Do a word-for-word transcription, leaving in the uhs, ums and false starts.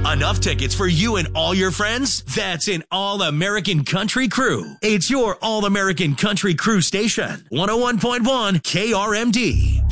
Enough tickets for you and all your friends? That's an All-American Country Crew. It's your All-American Country Crew station. one oh one point one K R M D.